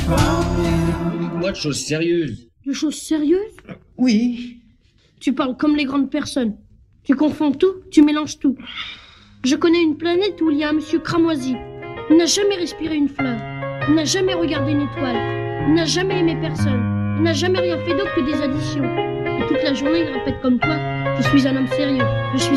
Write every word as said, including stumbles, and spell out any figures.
Moi, de choses sérieuses. De choses sérieuses? Oui. Tu parles comme les grandes personnes. Tu confonds tout, tu mélanges tout. Je connais une planète où il y a un monsieur cramoisi. Il n'a jamais respiré une fleur. Il n'a jamais regardé une étoile. Il n'a jamais aimé personne. Il n'a jamais rien fait d'autre que des additions. Et toute la journée, il répète comme toi, je suis un homme sérieux. Je suis